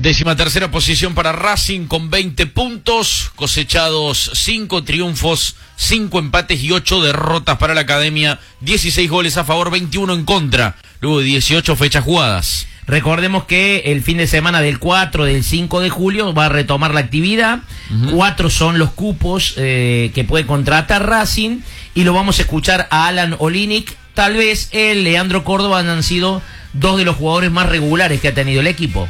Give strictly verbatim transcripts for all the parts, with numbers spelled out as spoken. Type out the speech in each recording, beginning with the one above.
Décima tercera posición para Racing con veinte puntos, cosechados cinco triunfos, cinco empates y ocho derrotas para la Academia, dieciséis goles a favor, veintiuno en contra, luego de dieciocho fechas jugadas. Recordemos que el fin de semana del cuatro, del cinco de julio va a retomar la actividad. Uh-huh. Cuatro son los cupos eh, que puede contratar Racing y lo vamos a escuchar a Alan Olinick. Tal vez él, Leandro Córdoba han sido dos de los jugadores más regulares que ha tenido el equipo.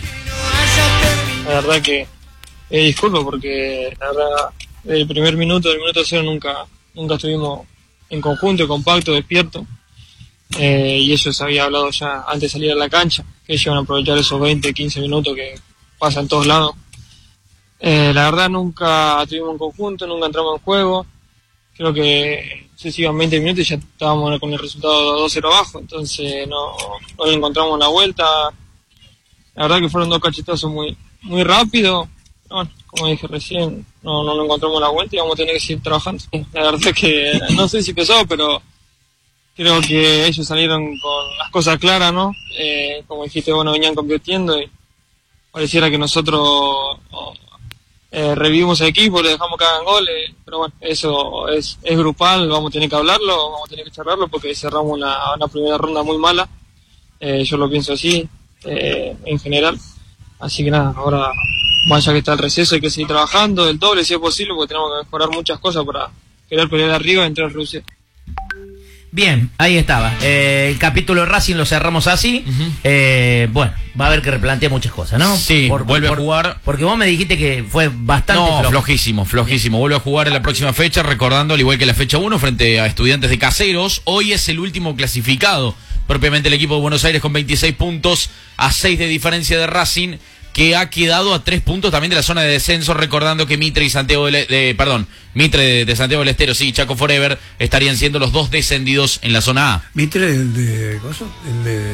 La verdad que eh, disculpo porque la verdad el primer minuto, del minuto cero nunca, nunca estuvimos en conjunto, compacto, despierto. Eh, y eso se había hablado ya antes de salir a la cancha, que ellos iban a aprovechar esos veinte, quince minutos que pasan en todos lados. Eh, la verdad nunca estuvimos en conjunto, nunca entramos en juego. Creo que se sigan veinte minutos y ya estábamos con el resultado dos cero abajo, entonces no, no le encontramos la vuelta. La verdad que fueron dos cachetazos muy, muy rápidos. Bueno, como dije recién, no, no le encontramos la vuelta y vamos a tener que seguir trabajando. La verdad que no sé si pesó, pero creo que ellos salieron con las cosas claras, ¿no? Eh, como dijiste, bueno, venían compitiendo y pareciera que nosotros oh, eh, revivimos el equipo, le dejamos que hagan goles, pero bueno, eso es, es grupal, vamos a tener que hablarlo, vamos a tener que charlarlo porque cerramos una, una primera ronda muy mala, eh, yo lo pienso así, eh, en general, así que nada, ahora más allá que está el receso hay que seguir trabajando el doble si es posible porque tenemos que mejorar muchas cosas para querer pelear arriba y entrar a Rusia. Bien, ahí estaba. Eh, el capítulo de Racing lo cerramos así. Uh-huh. eh, bueno, va a haber que replantear muchas cosas, ¿no? Sí, por, vuelve por, a jugar. Porque vos me dijiste que fue bastante No, flojo. flojísimo, flojísimo. Vuelve a jugar en la próxima fecha, recordando, al igual que la fecha uno, frente a Estudiantes de Caseros. Hoy es el último clasificado, propiamente el equipo de Buenos Aires, con veintiséis puntos, a seis de diferencia de Racing, que ha quedado a tres puntos también de la zona de descenso, recordando que Mitre y Santiago de, de perdón, Mitre de, de Santiago del Estero, sí, Chaco Forever, estarían siendo los dos descendidos en la zona A. Mitre, el de ¿cosa? El de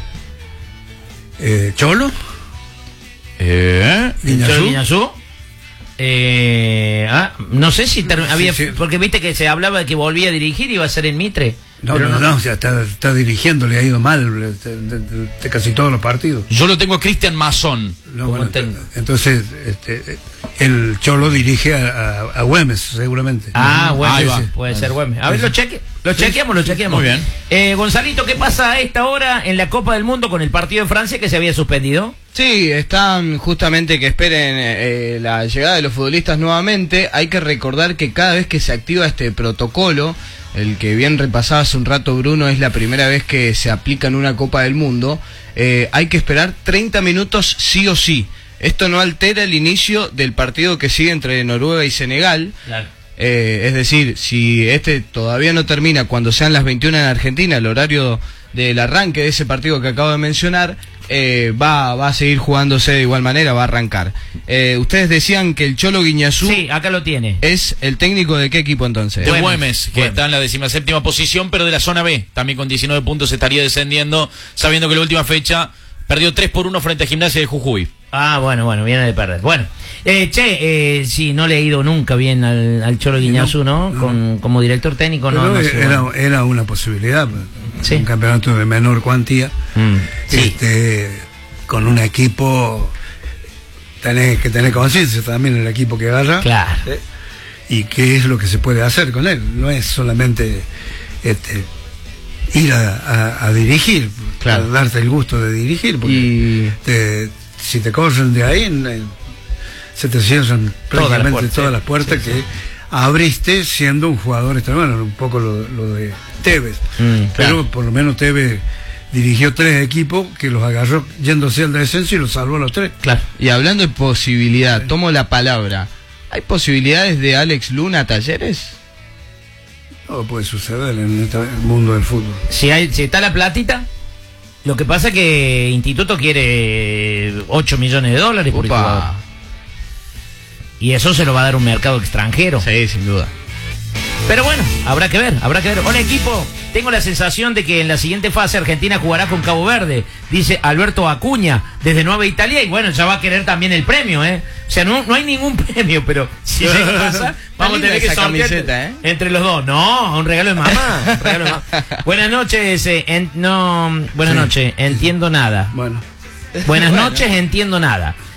eh, Cholo, eh, Cholo Guiñazú. Eh, ah, no sé si ter- había, sí, sí. Porque viste que se hablaba de que volvía a dirigir y iba a ser en Mitre. No, no, no, no, o sea, está, está dirigiendo, le ha ido mal de, de, de, de casi todos los partidos. Yo lo tengo a Cristian Mazón. No, bueno, entonces, este, el Cholo dirige a, a, a Güemes, seguramente. Ah, Güemes, va. puede ser Güemes. A ver, lo, cheque, lo chequeamos, lo chequeamos. Muy bien. Eh, Gonzalito, ¿qué pasa a esta hora en la Copa del Mundo con el partido de Francia que se había suspendido? Sí, están justamente que esperen eh, la llegada de los futbolistas nuevamente. Hay que recordar que cada vez que se activa este protocolo, el que bien repasaba hace un rato Bruno, es la primera vez que se aplica en una Copa del Mundo, eh, hay que esperar treinta minutos sí o sí. Esto no altera el inicio del partido que sigue entre Noruega y Senegal. Claro. Eh, es decir, si este todavía no termina cuando sean las veintiuna en Argentina, el horario del arranque de ese partido que acabo de mencionar, eh, va, va a seguir jugándose de igual manera, va a arrancar. Eh, ustedes decían que el Cholo Guiñazú, sí, acá lo tiene, es el técnico de qué equipo entonces. De Güemes, que Güemes está en la decimaséptima posición, pero de la zona B, también con diecinueve puntos estaría descendiendo, sabiendo que la última fecha perdió tres por uno frente a Gimnasia de Jujuy. Ah, bueno, bueno, viene de perder. Bueno, eh, che, eh, sí, no le he ido nunca bien al, al Cholo Guiñazú, ¿no? no. Con, como director técnico, pero no, no era, sé, era, era una posibilidad, sí. Un campeonato de menor cuantía, mm, sí. este, con un equipo, tenés que tener conciencia también el equipo que agarra. Claro. ¿sí? Y qué es lo que se puede hacer con él. No es solamente este, ir a, a, a dirigir, claro. A darte el gusto de dirigir, porque y... te, si te corren de ahí, en, en, se te cierran todas prácticamente las puertas, todas las puertas sí, que sí. abriste siendo un jugador extranjero, un poco lo, lo de Tevez, mm, pero claro. Por lo menos Tevez dirigió tres equipos que los agarró yéndose al descenso y los salvó a los tres. Claro. Y hablando de posibilidad, sí. Tomo la palabra. ¿Hay posibilidades de Alex Luna a Talleres? No puede suceder en este, el mundo del fútbol. Si, hay, si está la platita, lo que pasa es que Instituto quiere ocho millones de dólares por el jugador. Y eso se lo va a dar un mercado extranjero. Sí, sin duda. Pero bueno, habrá que ver, habrá que ver. Hola equipo, tengo la sensación de que en la siguiente fase Argentina jugará con Cabo Verde, dice Alberto Acuña, desde Nueva Italia, y bueno, ya va a querer también el premio, ¿eh? O sea, no, no hay ningún premio, pero si se pasa, vamos a tener que sortear ¿eh? entre los dos. No, un regalo de mamá. Un regalo de mamá. Buenas noches, eh, en, no, buenas sí. noches, entiendo nada. Bueno. Buenas noches, entiendo nada.